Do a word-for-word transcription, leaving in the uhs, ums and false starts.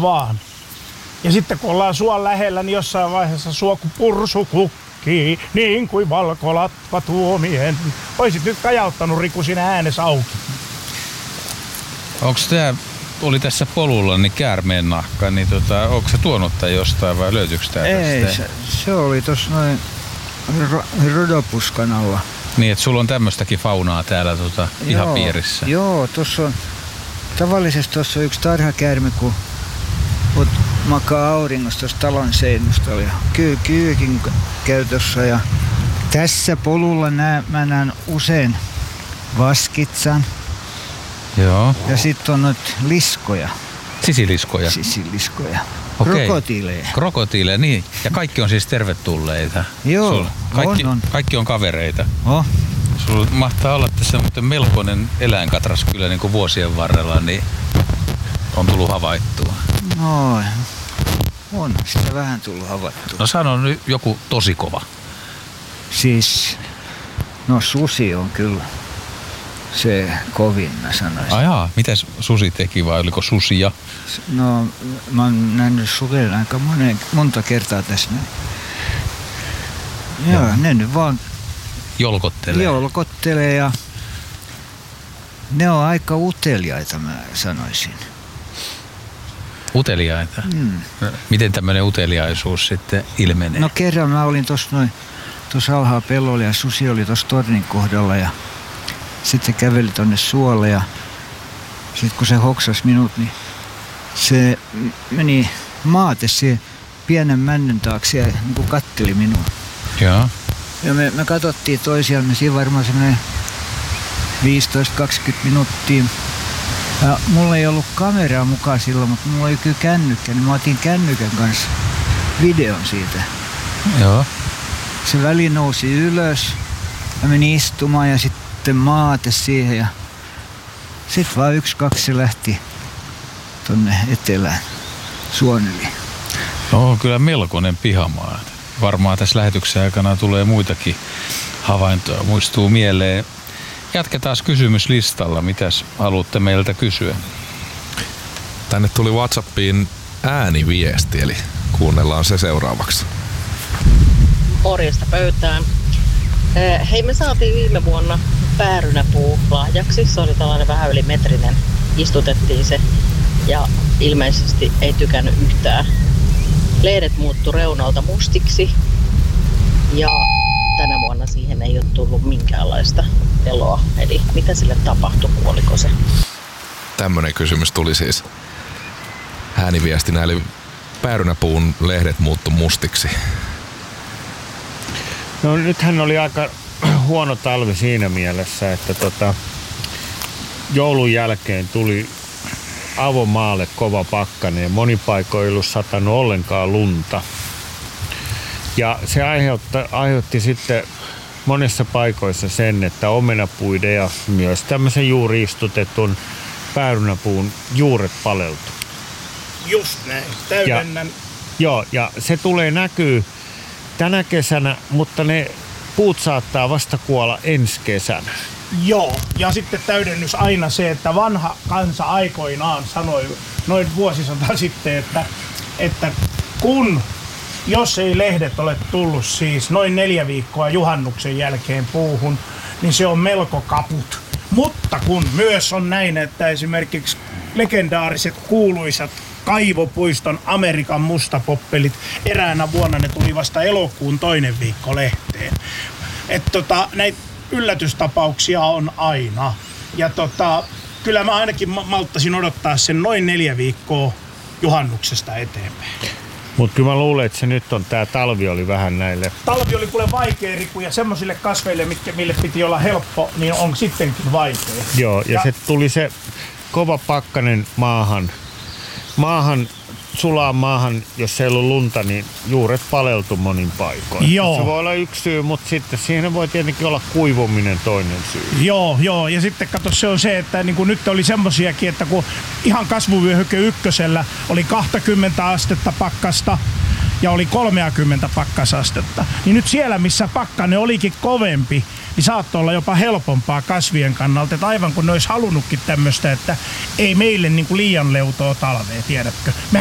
vaan. Ja sitten kun ollaan suon lähellä, niin jossain vaiheessa suoku pursu kukkii, niin kuin valkolatva tuomien. Oisit nyt kajauttanut Riku siinä äänessä auki. Onks tää, oli tässä polulla niin käärmeen nahka, niin tota, onko se tuonut tän jostain vai löytyykö tää Ei, tästä? se, se oli tossa noin ro- rodopuskan alla. Niin, että sulla on tämmöstäkin faunaa täällä tota, pihapiirissä. Joo, tossa on, tavallisesti tossa on yksi tarhakäärme, kun Mut makaa auringossa tuossa talon seinustalla ja ky- kyykin käy tossa. Ja tässä polulla nää, mä näen usein vaskitsan. Joo. Ja sitten on noita liskoja. Sisiliskoja? Sisiliskoja. Okei. Krokotiileja. Krokotiileja, niin. Ja kaikki on siis tervetulleita. Joo, Sulla, kaikki, on, on. Kaikki on kavereita. Oh. Sulla mahtaa olla tässä melkoinen eläinkatras kyllä niin kuin vuosien varrella, niin on tullut havaittua. No, on sitä vähän tullut havaittua. No sano nyt joku tosi kova. Siis, no susi on kyllä se kovin, mä sanoisin. Ajaa, mitäs susi teki vai oliko susia? No, mä oon nähnyt sudella aika monen, monta kertaa tässä. Joo, Joo. ne nyt vaan jolkottelee. Jolkottelee ja ne on aika uteliaita, mä sanoisin. Uteliaita? Mm. Miten tämmöinen uteliaisuus sitten ilmenee? No kerran mä olin tuossa noin, tuossa alhaalla pellolla ja susi oli tuossa tornin kohdalla ja sitten se käveli tonne suolle ja sitten kun se hoksasi minut, niin se meni maate siihen pienen männyn taakse ja niin kuin katteli minua. Joo. Ja me, me katsottiin toisiamme siinä varmaan semmoinen viisitoista kaksikymmentä minuuttia. Ja mulla ei ollut kameraa mukaan silloin, mutta mulla oli kyllä kännykkä, niin mä otin kännykän kanssa videon siitä. Joo. Se väli nousi ylös ja meni istumaan ja sitten maate siihen ja sitten vaan yksi, kaksi se lähti tonne etelään suon yli. No kyllä melkoinen pihamaa. Varmaan tässä lähetyksen aikana tulee muitakin havaintoja, muistuu mieleen. Jatketaan kysymyslistalla. Mitäs haluatte meiltä kysyä? Tänne tuli WhatsAppiin ääniviesti, eli kuunnellaan se seuraavaksi. Morjesta pöytään. Hei, me saatiin viime vuonna päärynäpuu lahjaksi. Se oli tällainen vähän yli metrinen. Istutettiin se ja ilmeisesti ei tykännyt yhtään. Lehdet muuttu reunalta mustiksi ja tänä vuonna siihen ei ole tullut minkäänlaista eloa. Eli mitä sille tapahtui, kuoliko se? Tämmönen kysymys tuli siis ääniviestinä, eli päärynäpuun lehdet muuttu mustiksi. No nythän oli aika huono talvi siinä mielessä, että tota, joulun jälkeen tuli avomaalle kova pakkanen ja monin paikoin ei ollut satanut ollenkaan lunta. Ja se aiheutti, aiheutti sitten monessa paikoissa sen, että omenapuiden ja myös tämmöisen juuri istutetun päärynäpuun juuret paleltu. Just näin, täydennän. Ja, joo, ja se tulee näkyy tänä kesänä, mutta ne puut saattaa vasta kuolla ensi kesänä. Joo, ja sitten täydennys aina se, että vanha kansa aikoinaan sanoi noin vuosisata sitten, että, että kun, jos ei lehdet ole tullut siis noin neljä viikkoa juhannuksen jälkeen puuhun, niin se on melko kaput. Mutta kun myös on näin, että esimerkiksi legendaariset kuuluisat Kaivopuiston Amerikan mustapoppelit, eräänä vuonna ne tuli vasta elokuun toinen viikko lehteen. Että tota, näitä yllätystapauksia on aina. Ja tota, kyllä mä ainakin malttasin odottaa sen noin neljä viikkoa juhannuksesta eteenpäin. Mutta kyllä mä luulen, että se nyt on, tää talvi oli vähän näille. Talvi oli kuule vaikea, Riku, ja semmoisille kasveille, mitkä, mille piti olla helppo, niin on sittenkin vaikea. Joo, ja, ja se tuli se kova pakkanen maahan. Maahan, sulaan maahan, jos ei ollut lunta, niin juuret paleltu monin paikoin. Joo. Se voi olla yksi syy, mutta sitten siihen voi tietenkin olla kuivuminen toinen syy. Joo, joo. Ja sitten kato, se on se, että niin kuin nyt oli semmosiakin, että kun ihan kasvuvyöhyke ykkösellä oli kaksikymmentä astetta pakkasta ja oli kolmekymmentä pakkasastetta, niin nyt siellä, missä pakkanen olikin kovempi, niin saattoi olla jopa helpompaa kasvien kannalta. Että aivan kun ne olisi halunnutkin tämmöistä, että ei meille niin kuin liian leutoa talvea, tiedätkö? Me